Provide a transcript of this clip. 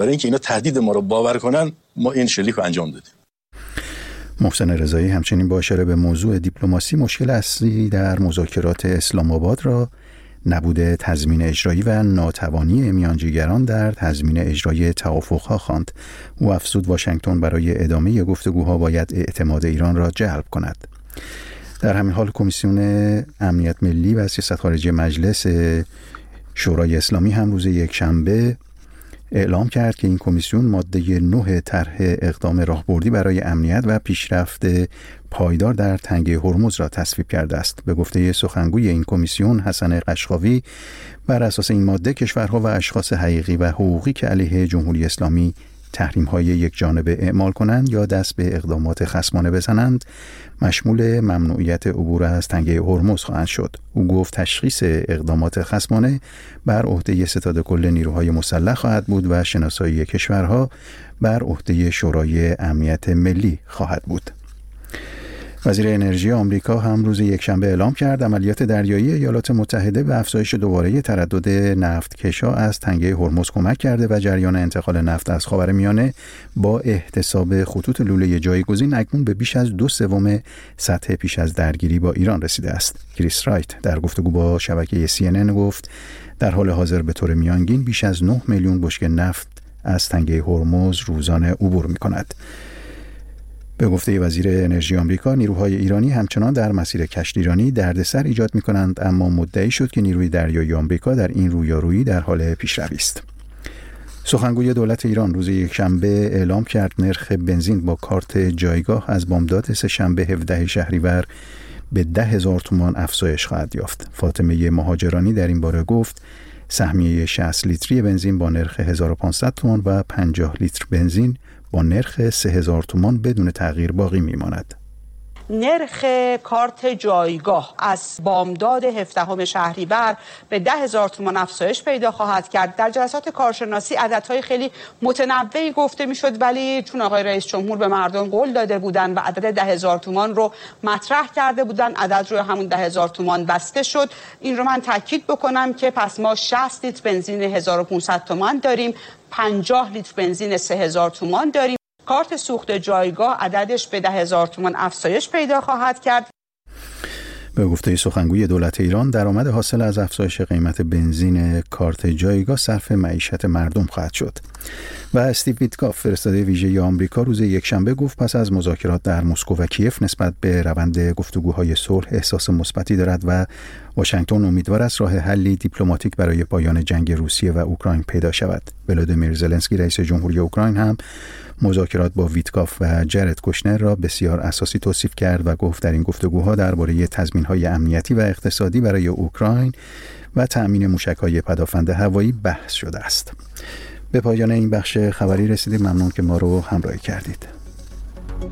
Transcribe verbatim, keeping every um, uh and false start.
برای اینکه اینا تهدید ما رو باور کنن ما این شلیک رو انجام دادیم. محسن رضایی همچنین با اشاره به موضوع دیپلماسی مشکل اصلی در مذاکرات اسلام آباد را نبود تضمین اجرایی و ناتوانی میانجیگران در تضمین اجرای توافقها خواند. او افزود واشنگتن برای ادامه گفتگوها باید اعتماد ایران را جلب کند. در همین حال کمیسیون امنیت ملی و سیاست خارجی مجلس شورای اسلامی هم روز یکشنبه اعلام کرد که این کمیسیون ماده نه طرح اقدام راهبردی برای امنیت و پیشرفت پایدار در تنگه هرمز را تصویب کرده است. به گفته سخنگوی این کمیسیون حسن قشقاوی، بر اساس این ماده کشورها و اشخاص حقیقی و حقوقی که علیه جمهوری اسلامی تحریم‌های یک جانبه اعمال کنند یا دست به اقدامات خصمانه بزنند مشمول ممنوعیت عبور از تنگه هرمز خواهند شد. او گفت تشخیص اقدامات خصمانه بر عهده ستاد کل نیروهای مسلح خواهد بود و شناسایی کشورها بر عهده شورای امنیت ملی خواهد بود. وزیر انرژی آمریکا هم روز یکشنبه اعلام کرد عملیات دریایی ایالات متحده به افزایش دوباره تردد نفتکشا از تنگه هرمز کمک کرده و جریان انتقال نفت از خاورمیانه با احتساب خطوط لوله جایگزین اکنون به بیش از دو سوم سطح پیش از درگیری با ایران رسیده است. کریس رایت در گفتگو با شبکه سی ان ان گفت در حال حاضر به طور میانگین بیش از نه میلیون بشکه نفت از تنگه هرمز روزانه عبور می‌کند. به گفته وزیر انرژی آمریکا، نیروهای ایرانی همچنان در مسیر کشتیرانی دردسر ایجاد می‌کنند، اما مدعی شد که نیروی دریایی آمریکا در این رویارویی در حال پیشروی است. سخنگوی دولت ایران روز یکشنبه اعلام کرد نرخ بنزین با کارت جایگاه از بامداد سه‌شنبه هفدهم شهریور به ده هزار تومان افزایش خواهد یافت. فاطمه مهاجرانی در این باره گفت سهمیه شصت لیتری بنزین با نرخ هزار و پانصد تومان و پنجاه لیتر بنزین با نرخ سه هزار تومان بدون تغییر باقی میماند. نرخ کارت جایگاه از بامداد هفدهم شهریور به ده هزار تومان افزایش پیدا خواهد کرد. در جلسات کارشناسی عددهای خیلی متنوعی گفته میشد، ولی چون آقای رئیس جمهور به مردم قول داده بودن و عدد ده هزار تومان رو مطرح کرده بودن، عدد روی همون ده هزار تومان بسته شد. این رو من تاکید بکنم که پس ما شصت لیتر بنزین هزار و پانصد تومان داریم، پنجاه لیتر بنزین سه هزار تومان داریم. کارت سوخت جایگاه عددش به ده هزار تومان افزایش پیدا خواهد کرد. به گفته سخنگوی دولت ایران درآمد حاصل از افزایش قیمت بنزین کارت جایگاه صرف معیشت مردم خواهد شد. و استیو ویتکاف فرستاده ویژه آمریکا روز یکشنبه گفت پس از مذاکرات در مسکو و کیف نسبت به روند گفتگوهای صلح احساس مثبتی دارد و واشنگتن امیدوار است راه حلی دیپلماتیک برای پایان جنگ روسیه و اوکراین پیدا شود. ولادیمیر زلنسکی رئیس جمهوری اوکراین هم مذاکرات با ویتکاف و جرد کوشنر را بسیار اساسی توصیف کرد و گفت در این گفتگوها درباره تضمین‌های امنیتی و اقتصادی برای اوکراین و تأمین موشک‌های پدافند هوایی بحث شده است. به پایان این بخش خبری رسیدیم. ممنون که ما رو همراهی کردید.